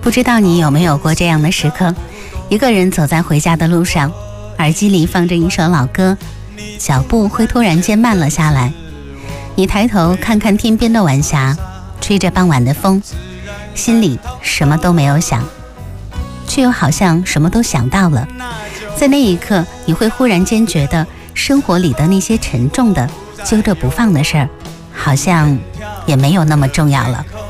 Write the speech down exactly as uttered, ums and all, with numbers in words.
不知道你有没有过这样的时刻，一个人走在回家的路上，耳机里放着一首老歌，脚步会突然间慢了下来。你抬头看看天边的晚霞，吹着傍晚的风，心里什么都没有想，却又好像什么都想到了。在那一刻，你会忽然间觉得生活里的那些沉重的揪着不放的事儿，好像也没有那么重要了。